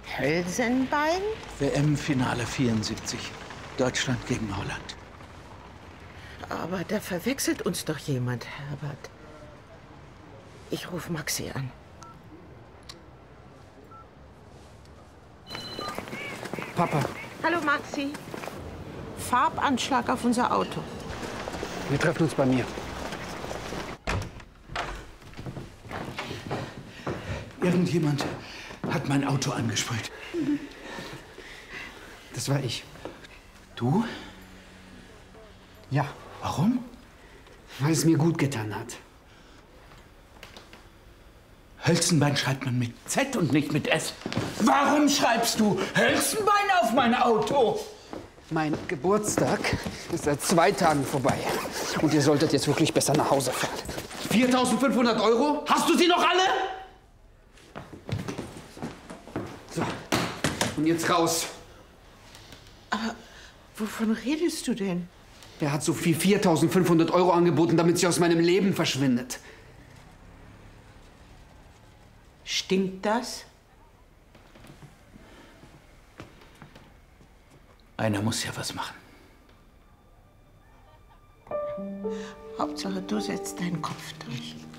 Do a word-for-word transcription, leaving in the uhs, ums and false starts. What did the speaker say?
Hölsenbein? W M-Finale vierundsiebzig. Deutschland gegen Holland. Aber da verwechselt uns doch jemand, Herbert. Ich rufe Maxi an. Papa. Hallo Maxi. Farbanschlag auf unser Auto. Wir treffen uns bei mir. Irgendjemand hat mein Auto angesprüht. Das war ich. Du? Ja. Warum? Weil es mir gut getan hat. Hölzenbein schreibt man mit Z und nicht mit S. Warum schreibst du Hölzenbein auf mein Auto? Mein Geburtstag ist seit zwei Tagen vorbei. Und ihr solltet jetzt wirklich besser nach Hause fahren. viertausendfünfhundert Euro? Hast du sie noch alle? So. Und jetzt raus. Aber wovon redest du denn? Er hat Sophie viertausendfünfhundert Euro angeboten, damit sie aus meinem Leben verschwindet. Stimmt das? Einer muss ja was machen. Hauptsache, du setzt deinen Kopf durch.